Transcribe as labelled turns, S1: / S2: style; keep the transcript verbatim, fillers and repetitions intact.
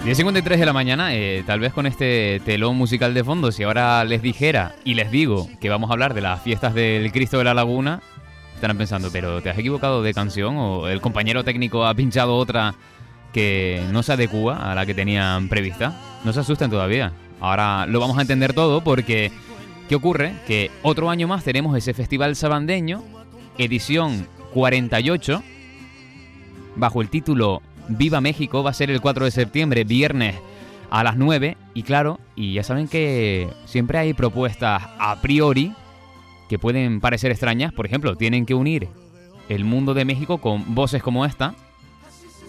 S1: diez cincuenta y tres de la mañana, eh, tal vez con este telón musical de fondo, si ahora les dijera y les digo que vamos a hablar de las fiestas del Cristo de la Laguna, estarán pensando, pero ¿te has equivocado de canción? ¿O el compañero técnico ha pinchado otra que no se adecúa a la que tenían prevista? No se asusten todavía. Ahora lo vamos a entender todo porque, ¿qué ocurre? Que otro año más tenemos ese Festival Sabandeño, edición cuarenta y ocho, bajo el título Viva México. Va a ser el cuatro de septiembre, viernes a las nueve. Y claro, y ya saben que siempre hay propuestas a priori que pueden parecer extrañas. Por ejemplo, tienen que unir el mundo de México con voces como esta.